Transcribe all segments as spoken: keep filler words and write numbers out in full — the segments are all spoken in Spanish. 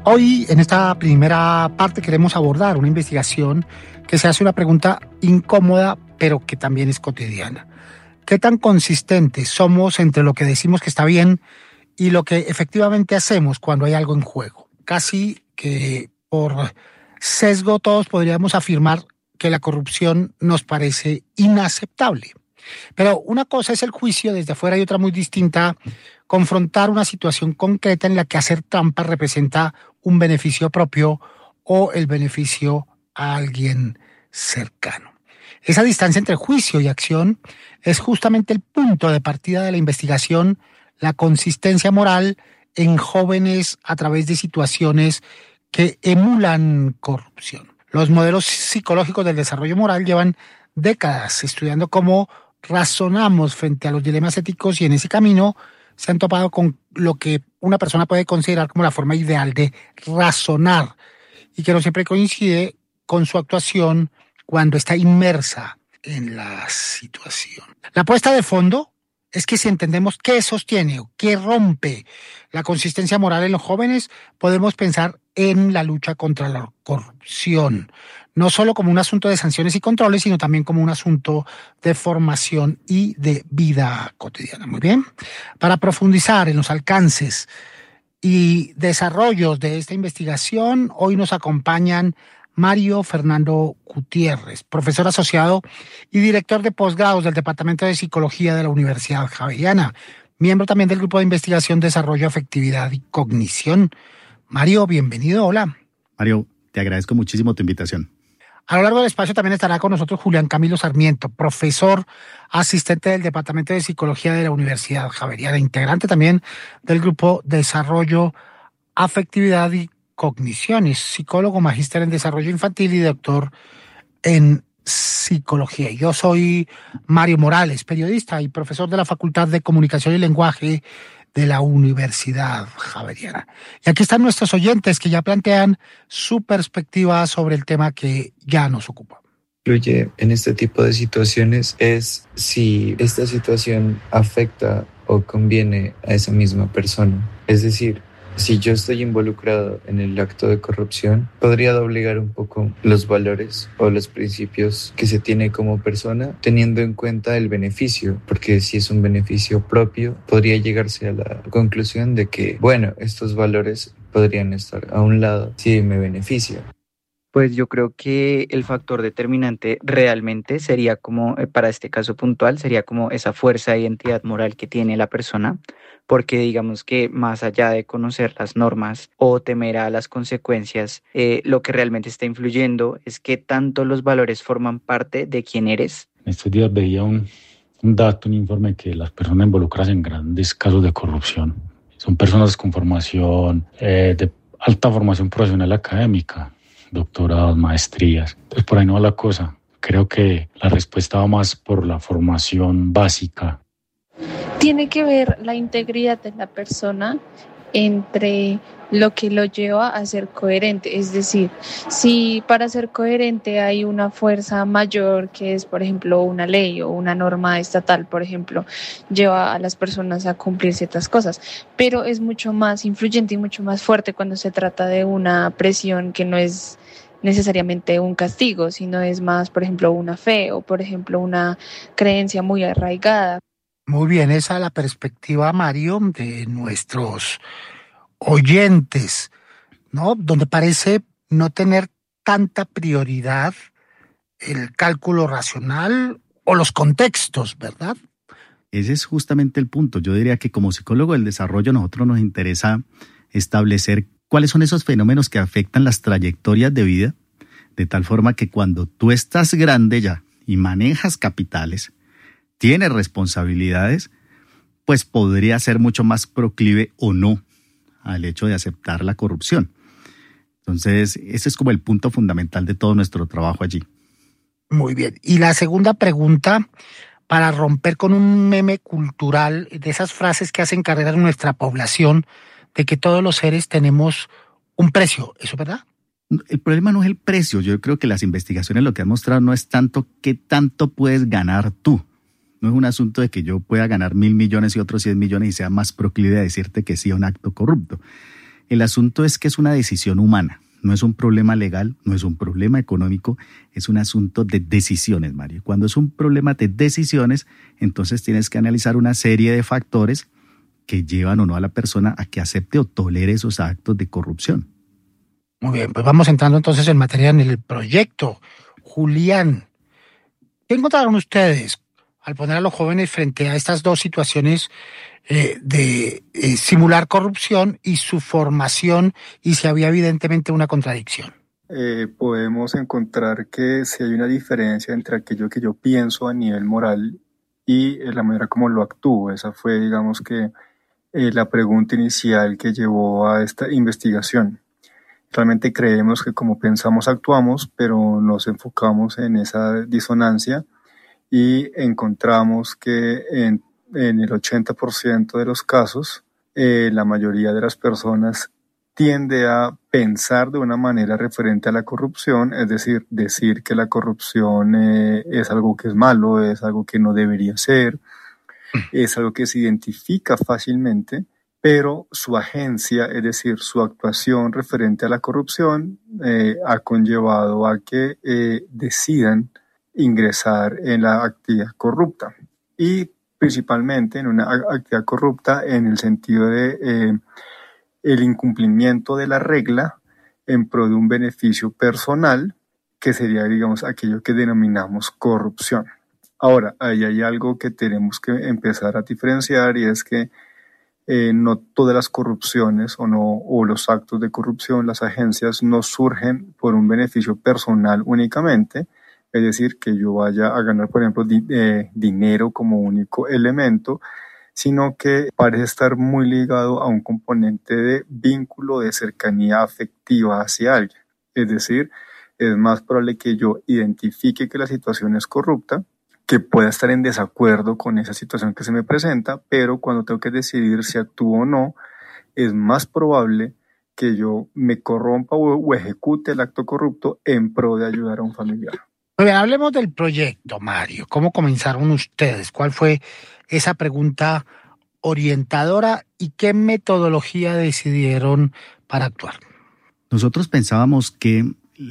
Hoy, en esta primera parte, queremos abordar una investigación que se hace una pregunta incómoda, pero que también es cotidiana. ¿Qué tan consistentes somos entre lo que decimos que está bien y lo que efectivamente hacemos cuando hay algo en juego? Casi que por sesgo todos podríamos afirmar que la corrupción nos parece inaceptable. Pero una cosa es el juicio desde afuera y otra muy distinta, confrontar una situación concreta en la que hacer trampa representa un beneficio propio o el beneficio a alguien cercano. Esa distancia entre juicio y acción es justamente el punto de partida de la investigación, la consistencia moral en jóvenes a través de situaciones que emulan corrupción. Los modelos psicológicos del desarrollo moral llevan décadas estudiando cómo razonamos frente a los dilemas éticos y en ese camino se han topado con lo que una persona puede considerar como la forma ideal de razonar y que no siempre coincide con su actuación cuando está inmersa en la situación. La apuesta de fondo es que si entendemos qué sostiene o qué rompe la consistencia moral en los jóvenes, podemos pensar en la lucha contra la corrupción, no solo como un asunto de sanciones y controles, sino también como un asunto de formación y de vida cotidiana. Muy bien. Para profundizar en los alcances y desarrollos de esta investigación, hoy nos acompañan Mario Fernando Gutiérrez, profesor asociado y director de posgrados del Departamento de Psicología de la Universidad Javeriana, miembro también del Grupo de Investigación, Desarrollo, Afectividad y Cognición. Mario, bienvenido, hola. Mario, te agradezco muchísimo tu invitación. A lo largo del espacio también estará con nosotros Julián Camilo Sarmiento, profesor asistente del Departamento de Psicología de la Universidad Javeriana, integrante también del Grupo Desarrollo, Afectividad y Cognición, es psicólogo, magíster en desarrollo infantil y doctor en psicología. Yo soy Mario Morales, periodista y profesor de la Facultad de Comunicación y Lenguaje de la Universidad Javeriana. Y aquí están nuestros oyentes que ya plantean su perspectiva sobre el tema que ya nos ocupa. Influye en este tipo de situaciones es si esta situación afecta o conviene a esa misma persona. Es decir, si yo estoy involucrado en el acto de corrupción, podría doblegar un poco los valores o los principios que se tiene como persona, teniendo en cuenta el beneficio, porque si es un beneficio propio, podría llegarse a la conclusión de que, bueno, estos valores podrían estar a un lado si me beneficia. Pues yo creo que el factor determinante realmente sería como, para este caso puntual, sería como esa fuerza de identidad moral que tiene la persona, porque digamos que más allá de conocer las normas o temer a las consecuencias, eh, lo que realmente está influyendo es que tanto los valores forman parte de quién eres. Estos días veía un, un dato, un informe que las personas involucradas en grandes casos de corrupción son personas con formación, eh, de alta formación profesional académica, doctorados, maestrías. Entonces por ahí no va la cosa. Creo que la respuesta va más por la formación básica. Tiene que ver la integridad de la persona entre lo que lo lleva a ser coherente. Es decir, si para ser coherente hay una fuerza mayor que es, por ejemplo, una ley o una norma estatal, por ejemplo, lleva a las personas a cumplir ciertas cosas, pero es mucho más influyente y mucho más fuerte cuando se trata de una presión que no es necesariamente un castigo, sino es más, por ejemplo, una fe o, por ejemplo, una creencia muy arraigada. Muy bien, esa es la perspectiva, Mario, de nuestros oyentes, ¿no? Donde parece no tener tanta prioridad el cálculo racional o los contextos, ¿verdad? Ese es justamente el punto. Yo diría que como psicólogo del desarrollo, a nosotros nos interesa establecer cuáles son esos fenómenos que afectan las trayectorias de vida, de tal forma que cuando tú estás grande ya y manejas capitales, tienes responsabilidades, pues podría ser mucho más proclive o no al hecho de aceptar la corrupción. Entonces, ese es como el punto fundamental de todo nuestro trabajo allí. Muy bien. Y la segunda pregunta, para romper con un meme cultural de esas frases que hacen carrera en nuestra población, de que todos los seres tenemos un precio, ¿eso es verdad? El problema no es el precio. Yo creo que las investigaciones lo que han mostrado no es tanto qué tanto puedes ganar tú. No es un asunto de que yo pueda ganar mil millones y otros cien millones y sea más proclive a decirte que sí a un acto corrupto. El asunto es que es una decisión humana. No es un problema legal, no es un problema económico, es un asunto de decisiones, Mario. Cuando es un problema de decisiones, entonces tienes que analizar una serie de factores que llevan o no a la persona a que acepte o tolere esos actos de corrupción. Muy bien, pues vamos entrando entonces en materia en el proyecto. Julián, ¿qué encontraron ustedes al poner a los jóvenes frente a estas dos situaciones eh, de eh, simular corrupción y su formación, y si había evidentemente una contradicción? Eh, podemos encontrar que si hay una diferencia entre aquello que yo pienso a nivel moral y eh, la manera como lo actúo. Esa fue, digamos que, eh, la pregunta inicial que llevó a esta investigación. Realmente creemos que como pensamos actuamos, pero nos enfocamos en esa disonancia y encontramos que en, en el ochenta por ciento de los casos, eh, la mayoría de las personas tiende a pensar de una manera referente a la corrupción, es decir, decir que la corrupción eh, es algo que es malo, es algo que no debería ser, es algo que se identifica fácilmente, pero su agencia, es decir, su actuación referente a la corrupción, eh, ha conllevado a que eh, decidan ingresar en la actividad corrupta. Y principalmente en una actividad corrupta en el sentido de eh, el incumplimiento de la regla en pro de un beneficio personal, que sería, digamos, aquello que denominamos corrupción. Ahora, ahí hay algo que tenemos que empezar a diferenciar, y es que Eh, no todas las corrupciones o, no, o los actos de corrupción, las agencias, no surgen por un beneficio personal únicamente, es decir, que yo vaya a ganar, por ejemplo, di, eh, dinero como único elemento, sino que parece estar muy ligado a un componente de vínculo, de cercanía afectiva hacia alguien. Es decir, es más probable que yo identifique que la situación es corrupta, que pueda estar en desacuerdo con esa situación que se me presenta, pero cuando tengo que decidir si actúo o no, es más probable que yo me corrompa o, o ejecute el acto corrupto en pro de ayudar a un familiar. Muy bien, hablemos del proyecto, Mario. ¿Cómo comenzaron ustedes? ¿Cuál fue esa pregunta orientadora y qué metodología decidieron para actuar? Nosotros pensábamos que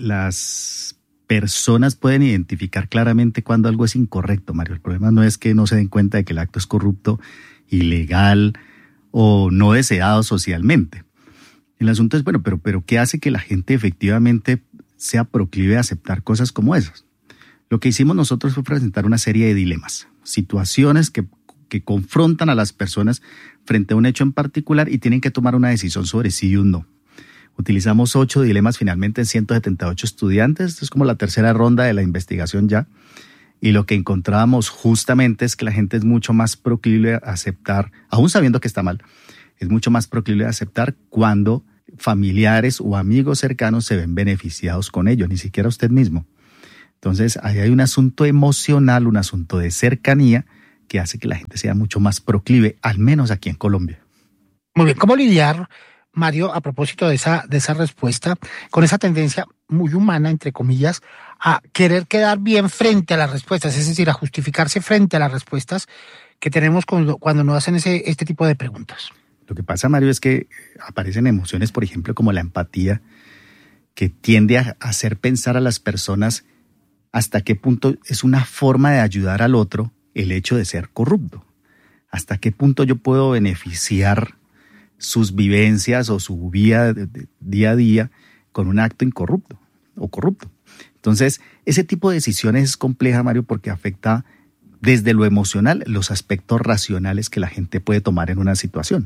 las personas pueden identificar claramente cuando algo es incorrecto, Mario. El problema no es que no se den cuenta de que el acto es corrupto, ilegal o no deseado socialmente. El asunto es, bueno, pero, pero ¿qué hace que la gente efectivamente sea proclive a aceptar cosas como esas? Lo que hicimos nosotros fue presentar una serie de dilemas, situaciones que, que confrontan a las personas frente a un hecho en particular y tienen que tomar una decisión sobre sí y un no. Utilizamos ocho dilemas finalmente en ciento setenta y ocho estudiantes. Esto es como la tercera ronda de la investigación ya. Y lo que encontrábamos justamente es que la gente es mucho más proclive a aceptar, aún sabiendo que está mal, es mucho más proclive a aceptar cuando familiares o amigos cercanos se ven beneficiados con ello, ni siquiera usted mismo. Entonces, ahí hay un asunto emocional, un asunto de cercanía que hace que la gente sea mucho más proclive, al menos aquí en Colombia. Muy bien, ¿cómo lidiar, Mario, a propósito de esa, de esa respuesta, con esa tendencia muy humana, entre comillas, a querer quedar bien frente a las respuestas, es decir, a justificarse frente a las respuestas que tenemos cuando, cuando nos hacen ese, este tipo de preguntas? Lo que pasa, Mario, es que aparecen emociones, por ejemplo, como la empatía, que tiende a hacer pensar a las personas hasta qué punto es una forma de ayudar al otro el hecho de ser corrupto. Hasta qué punto yo puedo beneficiar sus vivencias o su vida de, de, día a día con un acto incorrupto o corrupto. Entonces, ese tipo de decisiones es compleja, Mario, porque afecta desde lo emocional los aspectos racionales que la gente puede tomar en una situación.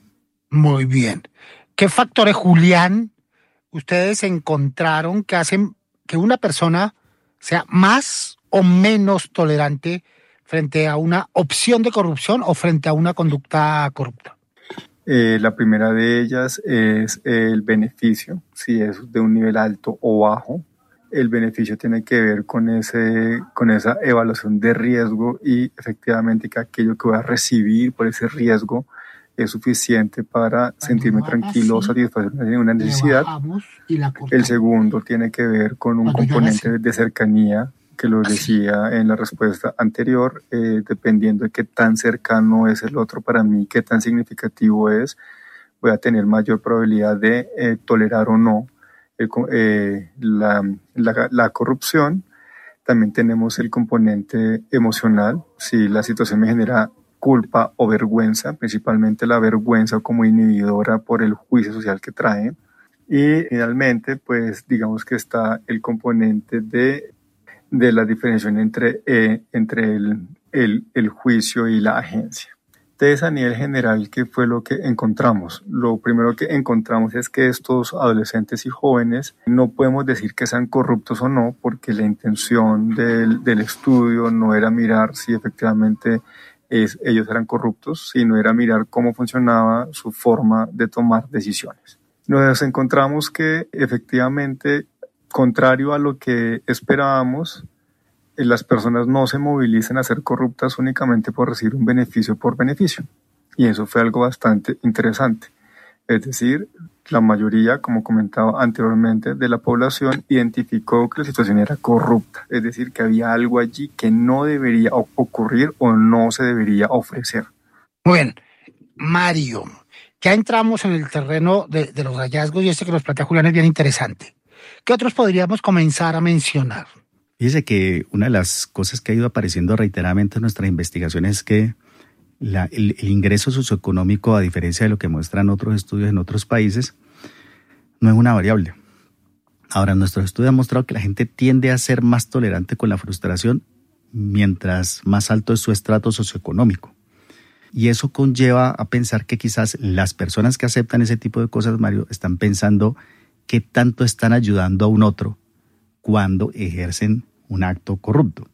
Muy bien. ¿Qué factores, Julián, ustedes encontraron que hacen que una persona sea más o menos tolerante frente a una opción de corrupción o frente a una conducta corrupta? Eh, la primera de ellas es el beneficio, si es de un nivel alto o bajo. El beneficio tiene que ver con, ese, con esa evaluación de riesgo y efectivamente que aquello que voy a recibir por ese riesgo es suficiente para sentirme tranquilo o satisfacer una necesidad. El segundo tiene que ver con un componente de cercanía, que lo decía en la respuesta anterior, eh, dependiendo de qué tan cercano es el otro para mí, qué tan significativo es, voy a tener mayor probabilidad de eh, tolerar o no el, eh, la, la, la corrupción. También tenemos el componente emocional, si la situación me genera culpa o vergüenza, principalmente la vergüenza como inhibidora por el juicio social que trae. Y finalmente, pues digamos que está el componente de, de la diferenciación entre, eh, entre el, el, el juicio y la agencia. Entonces, a nivel general, ¿qué fue lo que encontramos? Lo primero que encontramos es que estos adolescentes y jóvenes no podemos decir que sean corruptos o no, porque la intención del, del estudio no era mirar si efectivamente es, ellos eran corruptos, sino era mirar cómo funcionaba su forma de tomar decisiones. Nos encontramos que efectivamente, contrario a lo que esperábamos, las personas no se movilizan a ser corruptas únicamente por recibir un beneficio por beneficio. Y eso fue algo bastante interesante. Es decir, la mayoría, como comentaba anteriormente, de la población identificó que la situación era corrupta. Es decir, que había algo allí que no debería ocurrir o no se debería ofrecer. Muy bien. Mario, ya entramos en el terreno de, de los hallazgos y este que nos plantea Julián es bien interesante. ¿Qué otros podríamos comenzar a mencionar? Fíjese que una de las cosas que ha ido apareciendo reiteradamente en nuestras investigaciones es que la, el, el ingreso socioeconómico, a diferencia de lo que muestran otros estudios en otros países, no es una variable. Ahora, nuestros estudios han mostrado que la gente tiende a ser más tolerante con la frustración mientras más alto es su estrato socioeconómico. Y eso conlleva a pensar que quizás las personas que aceptan ese tipo de cosas, Mario, están pensando qué tanto están ayudando a un otro cuando ejercen un acto corrupto.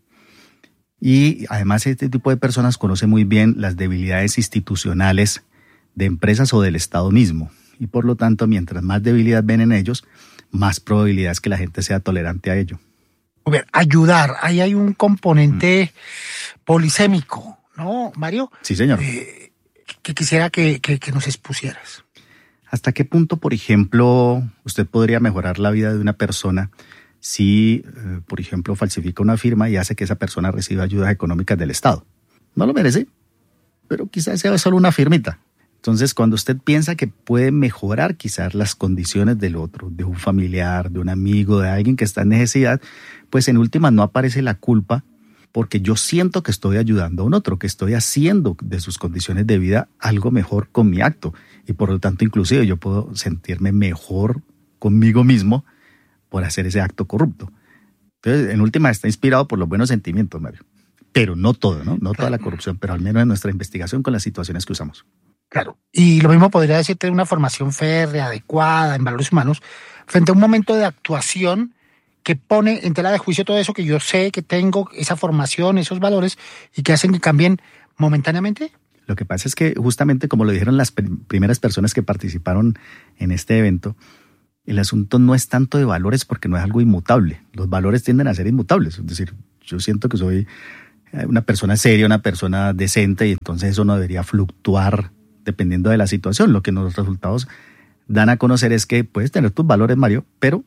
Y además este tipo de personas conoce muy bien las debilidades institucionales de empresas o del Estado mismo. Y por lo tanto, mientras más debilidad ven en ellos, más probabilidad es que la gente sea tolerante a ello. A ver, ayudar. Ahí hay un componente mm. polisémico, ¿no, Mario? Sí, señor. Eh, que quisiera que, que, que nos expusieras. ¿Hasta qué punto, por ejemplo, usted podría mejorar la vida de una persona si, eh, por ejemplo, falsifica una firma y hace que esa persona reciba ayudas económicas del Estado? No lo merece, pero quizás sea solo una firmita. Entonces, cuando usted piensa que puede mejorar quizás las condiciones del otro, de un familiar, de un amigo, de alguien que está en necesidad, pues en última no aparece la culpa porque yo siento que estoy ayudando a un otro, que estoy haciendo de sus condiciones de vida algo mejor con mi acto. Y por lo tanto, inclusive yo puedo sentirme mejor conmigo mismo por hacer ese acto corrupto. Entonces, en última, está inspirado por los buenos sentimientos, Mario. Pero no todo, ¿no? No toda la corrupción, pero al menos en nuestra investigación con las situaciones que usamos. Claro. Y lo mismo podría decir tener una formación férrea, adecuada, en valores humanos, frente a un momento de actuación que pone en tela de juicio todo eso que yo sé que tengo, esa formación, esos valores, y que hacen que cambien momentáneamente. Lo que pasa es que justamente como lo dijeron las primeras personas que participaron en este evento, el asunto no es tanto de valores porque no es algo inmutable. Los valores tienden a ser inmutables. Es decir, yo siento que soy una persona seria, una persona decente, y entonces eso no debería fluctuar dependiendo de la situación. Lo que los resultados dan a conocer es que puedes tener tus valores, Mario, pero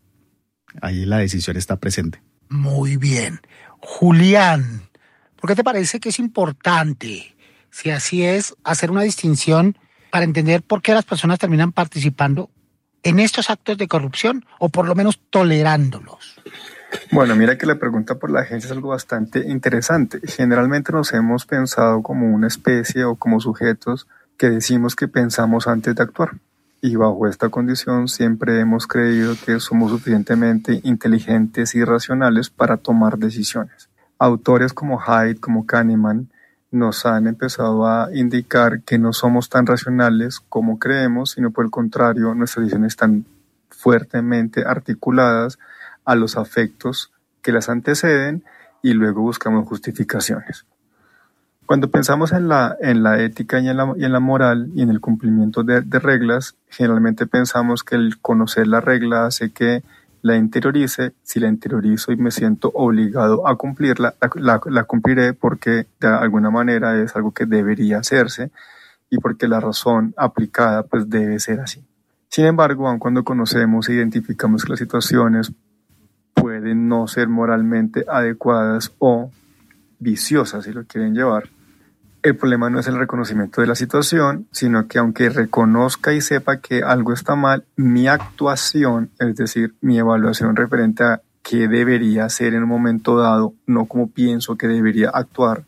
ahí la decisión está presente. Muy bien. Julián, ¿por qué te parece que es importante, si así es, hacer una distinción para entender por qué las personas terminan participando en estos actos de corrupción o por lo menos tolerándolos? Bueno, mira que la pregunta por la agencia es algo bastante interesante. Generalmente nos hemos pensado como una especie o como sujetos que decimos que pensamos antes de actuar. Y bajo esta condición siempre hemos creído que somos suficientemente inteligentes y racionales para tomar decisiones. Autores como Haidt, como Kahneman, nos han empezado a indicar que no somos tan racionales como creemos, sino por el contrario, nuestras decisiones están fuertemente articuladas a los afectos que las anteceden y luego buscamos justificaciones. Cuando pensamos en la, en la ética y en la, y en la moral y en el cumplimiento de, de reglas, generalmente pensamos que el conocer la regla hace que la interiorice. Si la interiorizo y me siento obligado a cumplirla, la, la, la cumpliré porque de alguna manera es algo que debería hacerse y porque la razón aplicada pues debe ser así. Sin embargo, aun cuando conocemos e identificamos que las situaciones pueden no ser moralmente adecuadas o viciosas, si lo quieren llevar, el problema no es el reconocimiento de la situación, sino que aunque reconozca y sepa que algo está mal, mi actuación, es decir, mi evaluación referente a qué debería hacer en un momento dado, no como pienso que debería actuar,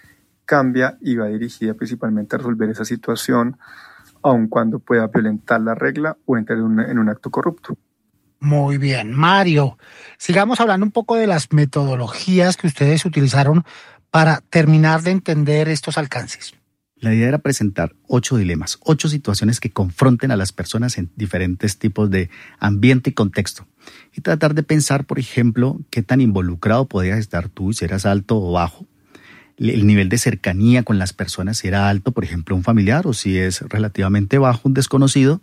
cambia y va dirigida principalmente a resolver esa situación, aun cuando pueda violentar la regla o entrar en un, en un acto corrupto. Muy bien, Mario. Sigamos hablando un poco de las metodologías que ustedes utilizaron para terminar de entender estos alcances. La idea era presentar ocho dilemas, ocho situaciones que confronten a las personas en diferentes tipos de ambiente y contexto. Y tratar de pensar, por ejemplo, qué tan involucrado podías estar tú, si eras alto o bajo. El nivel de cercanía con las personas, si era alto, por ejemplo, un familiar, o si es relativamente bajo, un desconocido.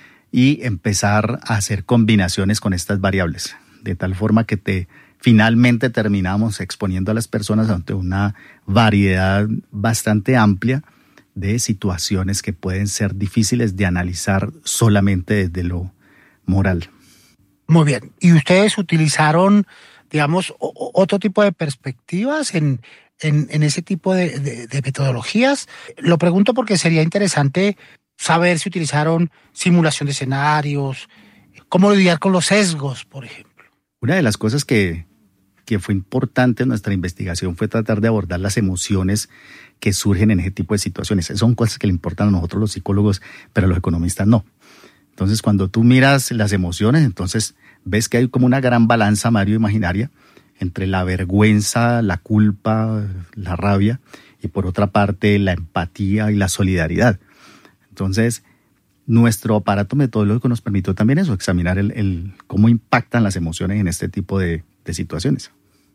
Y empezar a hacer combinaciones con estas variables, de tal forma que te finalmente terminamos exponiendo a las personas ante una variedad bastante amplia de situaciones que pueden ser difíciles de analizar solamente desde lo moral. Muy bien. ¿Y ustedes utilizaron, digamos, otro tipo de perspectivas en, en, en ese tipo de, de, de metodologías? Lo pregunto porque sería interesante saber si utilizaron simulación de escenarios, cómo lidiar con los sesgos, por ejemplo. Una de las cosas que, que fue importante en nuestra investigación fue tratar de abordar las emociones que surgen en ese tipo de situaciones. Son cosas que le importan a nosotros los psicólogos, pero a los economistas no. Entonces, cuando tú miras las emociones, entonces ves que hay como una gran balanza, Mario, imaginaria, entre la vergüenza, la culpa, la rabia, y por otra parte la empatía y la solidaridad. Entonces, nuestro aparato metodológico nos permitió también eso, examinar el, el cómo impactan las emociones en este tipo de, de situaciones.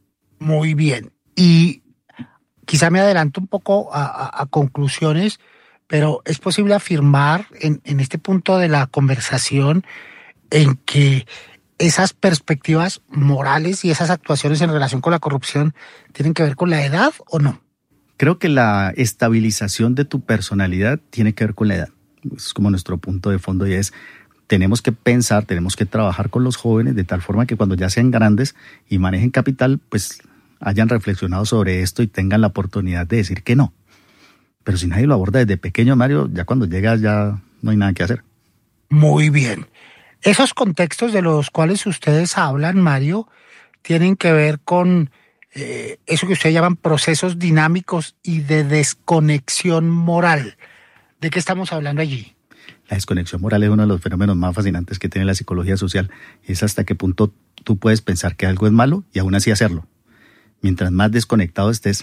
Muy bien. Y quizá me adelanto un poco a, a, a conclusiones, pero es posible afirmar en, en este punto de la conversación en que esas perspectivas morales y esas actuaciones en relación con la corrupción tienen que ver con la edad o no. Creo que la estabilización de tu personalidad tiene que ver con la edad. Es como nuestro punto de fondo y es, tenemos que pensar, tenemos que trabajar con los jóvenes de tal forma que cuando ya sean grandes y manejen capital, pues hayan reflexionado sobre esto y tengan la oportunidad de decir que no. Pero si nadie lo aborda desde pequeño, Mario, ya cuando llegas ya no hay nada que hacer. Muy bien. Esos contextos de los cuales ustedes hablan, Mario, tienen que ver con Eh, eso que ustedes llaman procesos dinámicos y de desconexión moral. ¿De qué estamos hablando allí? La desconexión moral es uno de los fenómenos más fascinantes que tiene la psicología social. Es hasta qué punto tú puedes pensar que algo es malo y aún así hacerlo. Mientras más desconectado estés,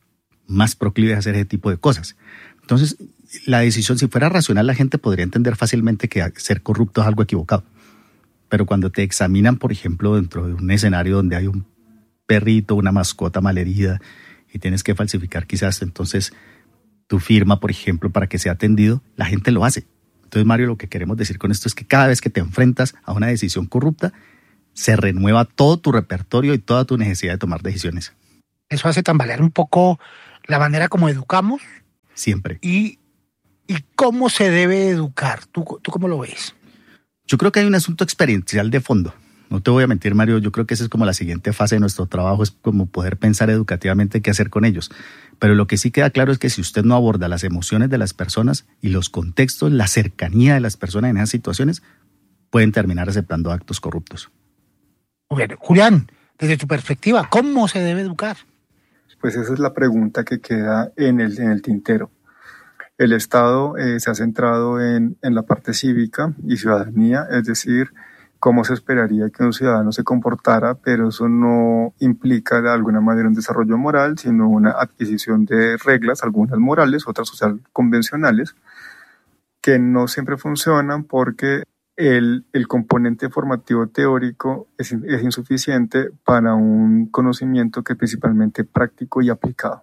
más proclive a hacer ese tipo de cosas. Entonces, la decisión, si fuera racional, la gente podría entender fácilmente que ser corrupto es algo equivocado. Pero cuando te examinan, por ejemplo, dentro de un escenario donde hay un perrito, una mascota malherida y tienes que falsificar quizás entonces tu firma, por ejemplo, para que sea atendido, la gente lo hace. Entonces, Mario, lo que queremos decir con esto es que cada vez que te enfrentas a una decisión corrupta, se renueva todo tu repertorio y toda tu necesidad de tomar decisiones. Eso hace tambalear un poco la manera como educamos. Siempre. Y, y cómo se debe educar. ¿Tú, ¿Tú cómo lo ves? Yo creo que hay un asunto experiencial de fondo. No te voy a mentir, Mario, yo creo que esa es como la siguiente fase de nuestro trabajo, es como poder pensar educativamente qué hacer con ellos. Pero lo que sí queda claro es que si usted no aborda las emociones de las personas y los contextos, la cercanía de las personas en esas situaciones, pueden terminar aceptando actos corruptos. Bueno, Julián, desde tu perspectiva, ¿cómo se debe educar? Pues esa es la pregunta que queda en el, en el tintero. El Estado eh, se ha centrado en, en la parte cívica y ciudadanía, es decir, cómo se esperaría que un ciudadano se comportara, pero eso no implica de alguna manera un desarrollo moral, sino una adquisición de reglas, algunas morales, otras social convencionales, que no siempre funcionan porque el, el componente formativo teórico es, es insuficiente para un conocimiento que es principalmente práctico y aplicado.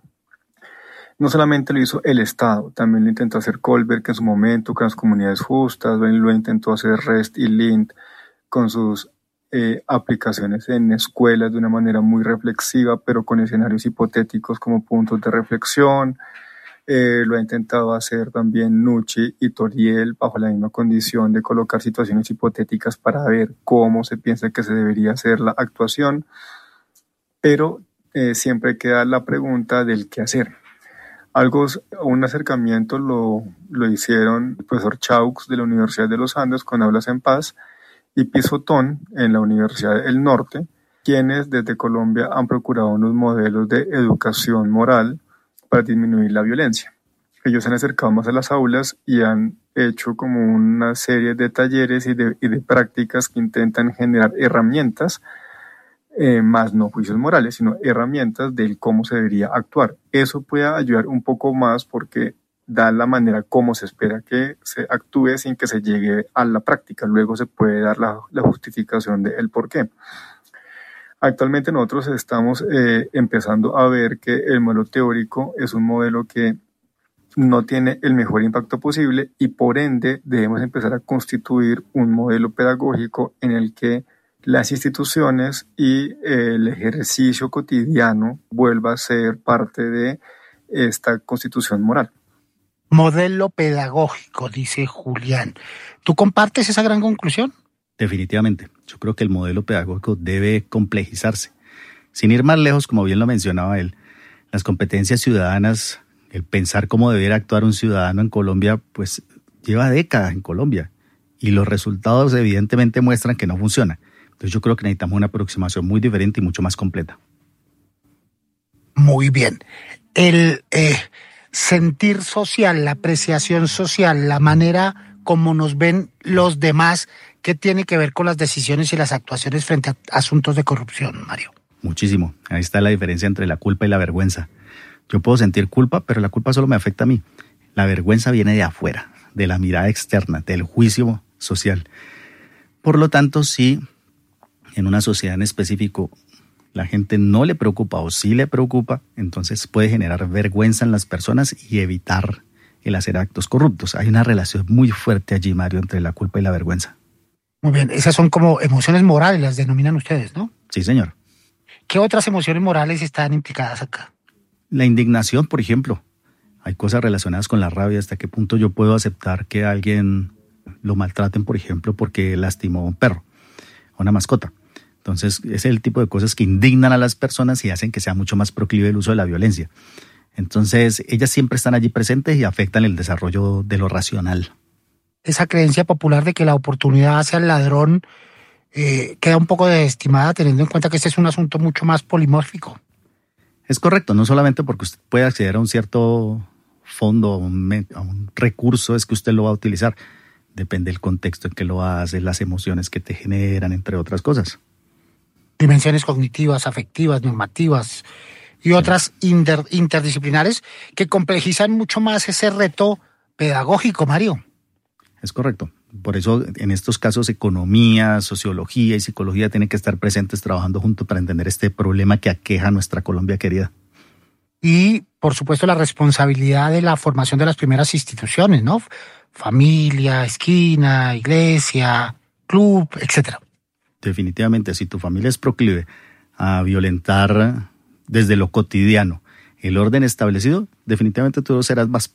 No solamente lo hizo el Estado, también lo intentó hacer Kohlberg en su momento con las comunidades justas, lo intentó hacer REST y Lind con sus eh, aplicaciones en escuelas de una manera muy reflexiva, pero con escenarios hipotéticos como puntos de reflexión. Eh, lo ha intentado hacer también Nucci y Toriel bajo la misma condición de colocar situaciones hipotéticas para ver cómo se piensa que se debería hacer la actuación, pero eh, siempre queda la pregunta del qué hacer. Algo, un acercamiento lo, lo hicieron el profesor Chaux de la Universidad de los Andes con Aulas en Paz y Pisotón en la Universidad del Norte, quienes desde Colombia han procurado unos modelos de educación moral para disminuir la violencia. Ellos se han acercado más a las aulas y han hecho como una serie de talleres y de, y de prácticas que intentan generar herramientas, eh, más no juicios morales, sino herramientas del cómo se debería actuar. Eso puede ayudar un poco más porque da la manera como se espera que se actúe sin que se llegue a la práctica. Luego se puede dar la, la justificación del por qué. Actualmente nosotros estamos eh, empezando a ver que el modelo teórico es un modelo que no tiene el mejor impacto posible y por ende debemos empezar a constituir un modelo pedagógico en el que las instituciones y el ejercicio cotidiano vuelva a ser parte de esta constitución moral. Modelo pedagógico, dice Julián. ¿Tú compartes esa gran conclusión? Definitivamente. Yo creo que el modelo pedagógico debe complejizarse. Sin ir más lejos, como bien lo mencionaba él, las competencias ciudadanas, el pensar cómo debería actuar un ciudadano en Colombia, pues lleva décadas en Colombia y los resultados evidentemente muestran que no funciona. Entonces yo creo que necesitamos una aproximación muy diferente y mucho más completa. Muy bien. El eh, sentir social, la apreciación social, la manera como nos ven los demás, ¿qué tiene que ver con las decisiones y las actuaciones frente a asuntos de corrupción, Mario? Muchísimo. Ahí está la diferencia entre la culpa y la vergüenza. Yo puedo sentir culpa, pero la culpa solo me afecta a mí. La vergüenza viene de afuera, de la mirada externa, del juicio social. Por lo tanto, si en una sociedad en específico la gente no le preocupa o sí le preocupa, entonces puede generar vergüenza en las personas y evitar el hacer actos corruptos. Hay una relación muy fuerte allí, Mario, entre la culpa y la vergüenza. Muy bien, esas son como emociones morales, las denominan ustedes, ¿no? Sí, señor. ¿Qué otras emociones morales están implicadas acá? La indignación, por ejemplo. Hay cosas relacionadas con la rabia. ¿Hasta qué punto yo puedo aceptar que alguien lo maltraten, por ejemplo, porque lastimó a un perro, a una mascota? Entonces, ese es el tipo de cosas que indignan a las personas y hacen que sea mucho más proclive el uso de la violencia. Entonces, ellas siempre están allí presentes y afectan el desarrollo de lo racional. Esa creencia popular de que la oportunidad hacia el ladrón eh, queda un poco desestimada, teniendo en cuenta que este es un asunto mucho más polimórfico. Es correcto, no solamente porque usted puede acceder a un cierto fondo, a un, a un recurso, es que usted lo va a utilizar. Depende del contexto en que lo hace, las emociones que te generan, entre otras cosas. Dimensiones cognitivas, afectivas, normativas y otras inter, interdisciplinares que complejizan mucho más ese reto pedagógico, Mario. Es correcto. Por eso en estos casos economía, sociología y psicología tienen que estar presentes trabajando juntos para entender este problema que aqueja a nuestra Colombia querida. Y, por supuesto, la responsabilidad de la formación de las primeras instituciones, ¿no? Familia, esquina, iglesia, club, etcétera. Definitivamente, si tu familia es proclive a violentar desde lo cotidiano el orden establecido, definitivamente tú serás más